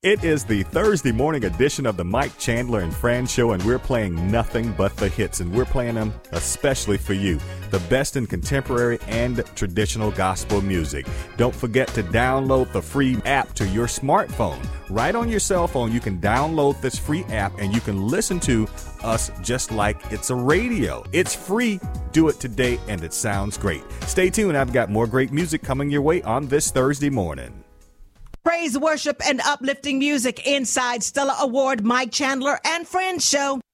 It is the Thursday morning edition of the Mike Chandler and Friends Show, and we're playing nothing but the hits, and we're playing them especially for you. The best in contemporary and traditional gospel music. Don't forget to download the free app to your smartphone. Right on your cell phone, you can download this free app, and you can listen to us just like it's a radio. It's free. Do it today, and it sounds great. Stay tuned. I've got more great music coming your way on this Thursday morning. Praise, worship, and uplifting music inside Stella Award Mike Chandler and Friends Show.